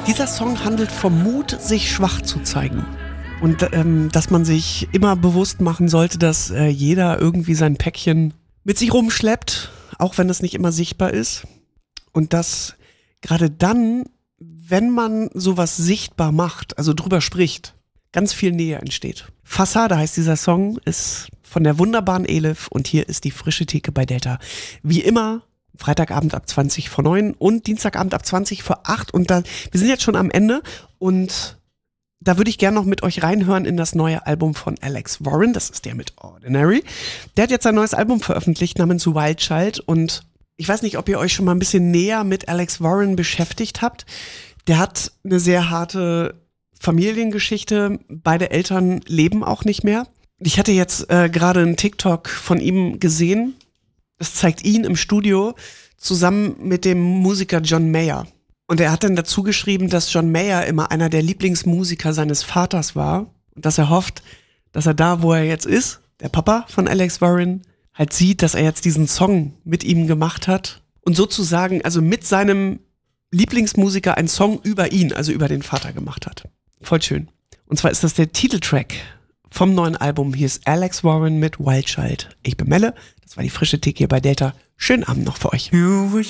Dieser Song handelt vom Mut, sich schwach zu zeigen. Und dass man sich immer bewusst machen sollte, dass jeder irgendwie sein Päckchen mit sich rumschleppt, auch wenn es nicht immer sichtbar ist. Und dass gerade dann, wenn man sowas sichtbar macht, also drüber spricht, ganz viel Nähe entsteht. Fassade heißt dieser Song, ist von der wunderbaren Elif und hier ist die frische Theke bei Delta. Wie immer, Freitagabend ab 20 vor 9 und Dienstagabend ab 20 vor 8 und wir sind jetzt schon am Ende und da würde ich gerne noch mit euch reinhören in das neue Album von Alex Warren, das ist der mit Ordinary. Der hat jetzt ein neues Album veröffentlicht namens Wild Child und ich weiß nicht, ob ihr euch schon mal ein bisschen näher mit Alex Warren beschäftigt habt. Der hat eine sehr harte Familiengeschichte, beide Eltern leben auch nicht mehr. Ich hatte jetzt gerade einen TikTok von ihm gesehen, das zeigt ihn im Studio zusammen mit dem Musiker John Mayer. Und er hat dann dazu geschrieben, dass John Mayer immer einer der Lieblingsmusiker seines Vaters war und dass er hofft, dass er da, wo er jetzt ist, der Papa von Alex Warren, halt sieht, dass er jetzt diesen Song mit ihm gemacht hat und sozusagen also mit seinem Lieblingsmusiker einen Song über ihn, also über den Vater gemacht hat. Voll schön. Und zwar ist das der Titeltrack vom neuen Album. Hier ist Alex Warren mit Wild Child. Ich bin Melle, das war die frische Theke hier bei Delta. Schönen Abend noch für euch.